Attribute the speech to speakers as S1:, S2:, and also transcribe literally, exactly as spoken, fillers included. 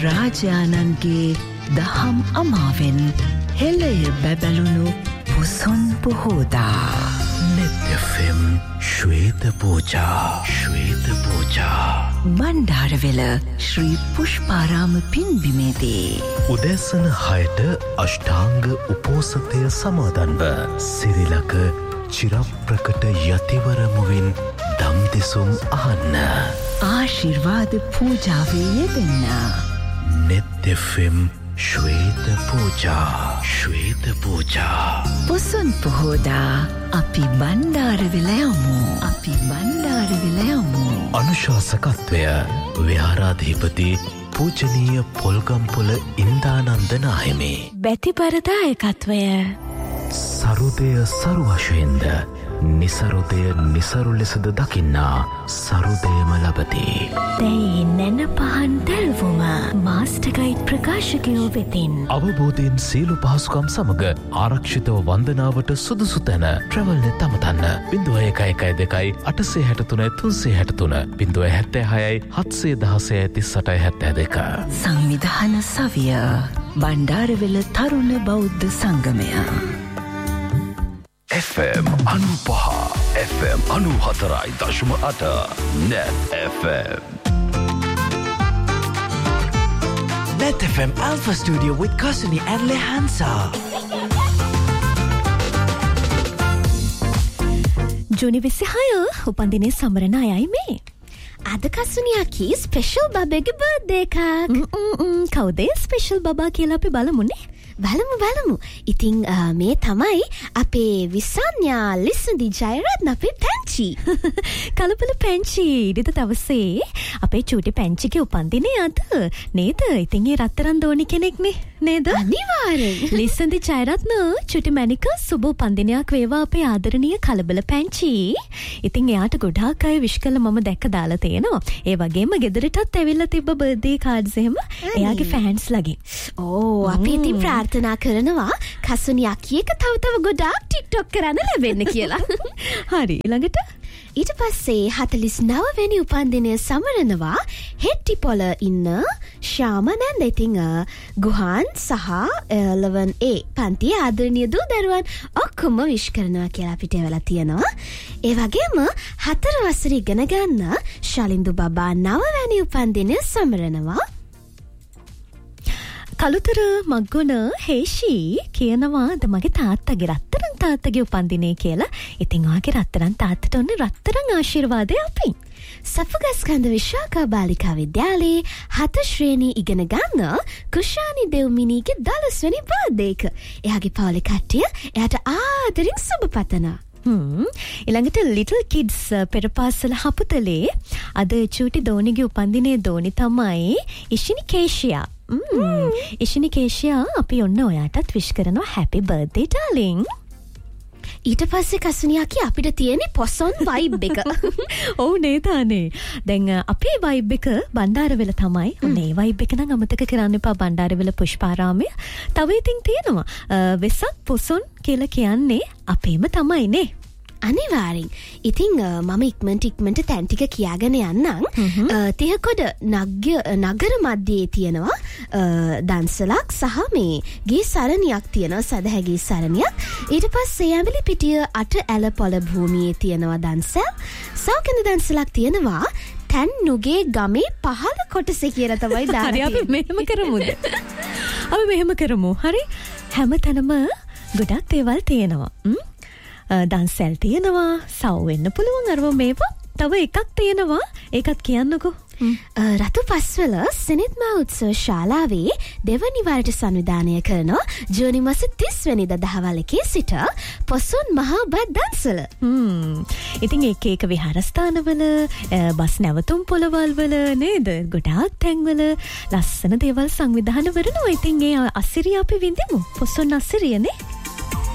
S1: රාජානන්ගේ දහම් අමාවෙන් හෙළය බැබළුණු Poson පොහෝදා.
S2: net f m ශ්වේත පූජා ශ්වේත පූජා
S1: බණ්ඩාරවෙල ශ්‍රී පුෂ්පාරාම පින්බිමේදී
S2: උදෑසන හයට අෂ්ටාංග උපෝසථය සමාදන්ව සිරිලක චිරප්‍රකට යතිවරමුවින් දම් දෙසුම් අහන්න.
S1: ආශිර්වාද පූජාවේ යෙදෙන්න.
S2: net f m ශ්වේත පූජා ශ්වේත පූජා
S1: පුසොන් පොහෝදා අපි බණ්ඩාරවෙල යමු. අපි බණ්ඩාරවෙල යමු.
S2: අනුශාසකත්වය විහාරාධිපති පූජනීය පොල්ගම්පොළ ඉන්දානන්ද නාහිමි.
S3: බැතිපරදායකත්වය
S2: සරුදය සරු වශයෙන්ද නිසරුදය නිසරු ලෙසද දකින්නා සරුදයම ලබති.
S3: දැයි නැන පහන් දැල්වුම මාස්ටර්ගයිඩ් ප්‍රකාශකයෝ වෙතින්
S2: අවබෝධයෙන් සියලු පහසුකම් සමග ආරක්ෂිතව වන්දනාවට සුදුසු තැන ට්‍රැවල්නෙත් අමතන්න. බිංදුව එකයි එකයි දෙකයි අටසේ හැටතුන තුන්සේ හැටතුන බිංදුව හැත්තෑ හයයි හත්සේ දහසේ තිස් අටයි හැත්තෑ දෙක.
S1: සංවිධාන සවිය බණ්ඩාරවෙල තරුණ බෞද්ධ සංගමය.
S4: F M අනූපහ F M අනූහතරයි දශම අට Net F M.
S5: Net F M Alpha Studio with Kasuni and Lehansa.
S3: ජූනි විසිහය උපන්දිනේ සමරන අයයි මේ. අද කසුනියකි ස්පෙෂල් බබෙගේ බර්ත්ඩේ එකක්. කවුද ස්පෙෂල් බබා කියලා අපි බලමුනේ. බලමු බලමු. ඉතින් මේ තමයි අපේ විසන්යා ලිසඳි ජයරත්න අපේ පැංචි. කලබල පැංචි ඉදිත තවසේ අපේ චූටි පැංචිගේ උපන්දිනේ අද නේද? ඉතින් ඒ රත්තරන් දෝනි කෙනෙක්නේ නේද? අනිවාර්යෙන්. ලිසඳි ජයරත්න චූටි මැනික සුබ උපන්දිනයක් වේවා අපේ ආදරණීය කලබල පැංචි. ඉතින් එයාට ගොඩාක් අය විශ් කළා මම දැක්ක දාලා තේනවා. ඒ වගේම ගෙදරටත් ඇවිල්ලා තිබ්බ බර්ත්ඩේ කාඩ්ස් එහෙම එයාගේ ෆෑන්ස් ලගේ. ඕ අපි ඉතින් ප්‍රාර්ථනා කරනවා කසුනි අකියක තව තව ගොඩාක් ටික්ටොක් කරන්න ලැබෙන්න කියලා. හරි ඊළඟට ඊට පස්සේ හතලිස් නව වෙනි උපන්දිනය සමරනවා හෙට්ටිපොළ ඉන්න ශාමනන්ද. ඉතින් ගුහන් සහ එලවන් ඒ පන්තියේ ආදරණීය දූ දරුවන් ඔක්කොම විශ් කරනවා කියලා අපිට එවලා තියෙනවා. ඒ වගේම හතර වසර ඉගෙන ගන්න ශලින්දු බබා නව වෙනි උපන්දිනය සමරනවා. කළුතර මග්ගොන හේෂී කියනවා ද මගේ තාත්තගේ රත්තරන් තාත්තගේ උපන්දිනේ කියලා. ඉතින් ඔයාගේ රත්තරන් තාත්තට ඔන්න රත්තරන් ආශිර්වාදය අපි. සපුගස්කන්ධ විශාඛා බාලිකා විද්‍යාලයේ හත ශ්‍රේණී ඉගෙන ගන්න කුෂානි දෙව්මිනීගේ දොළොස්වෙනි බර්ත්ඩේ එක. එයාගේ පවුලේ කට්ටිය එයාට ආදරෙන් සුබ පතනවා. හ්ම් ඊළඟට ලිටල් කිඩ්ස් පෙරපාසල හපුතලේ අද චූටි දෝනිගේ උපන්දිනේ දෝනි තමයි ඉෂිනි කේෂියා. ඉෂිනි කේෂියා අපි ඔන්න ඔයාටත් විශ් කරනවා හැපි බර්ත්ඩේ ඩාර්ලින්. ඊට පස්සේ කසුනියකි අපිට තියෙන්නේ පොසොන් වයිබ් එක. ඔව් නේද අනේ. දැන් අපේ වයිබ් එක බණ්ඩාරවෙල තමයි. ඔන්න ඒ වයිබ් එක නම් අමතක කරන්න එපා. බණ්ඩාරවෙල පුෂ්පාරාමය. තව ඉතින් තියෙනවා වෙසක් පොසොන් කියලා කියන්නේ අපේම තමයි නේ. අනිවාර්යෙන්. ඉතින් මම ඉක්මනට ඉක්මනට තැන් ටික කියාගෙන යන්නම්. තිහකොඩ නගර මැදේ තියෙනවා දන්සලක් සහ මේ ගී සරණියක් තියෙනවා සදහැ ගී සරණියක්. ඊට පස්සේ ඇඹිලි පිටිය අට ඇල පොළ භූමියේ තියෙනවා දන්සල්. සෞකන්ද දන්සලක් තියෙනවා තැන් නුගේ ගමේ පහළ කොටසේ කියලා තමයි දාන්නේ. හරි අපි මෙහෙම කරමුද? අපි මෙහෙම කරමු. හරි. හැම තැනම ගොඩක් දේවල් තියෙනවා. දන්සැල් තියෙනවා සව් වෙන්න පුළුවන් අරව මේවා තව එකක් තියෙනවා ඒකත් කියන්නකෝ. රතු පස්වල සෙනෙත්මා උත්සව ශාලාවේ දෙවනි වරට සංවිධානය කරනවා ජූනි මාස තිස් වෙනිදා දහවල් එකේ සිට පොසොන් මහා බත් දන්සල. ඉතින් එක එක විහාරස්ථානවල බස් නැවතුම් පොළවල් වල නේද ගොඩාක් තැන්වල ලස්සන දේවල් සංවිධාන කරනවා. ඉතින් ඒ අසිරිය අපි විඳිමු. පොසොන් අසිරියනේ.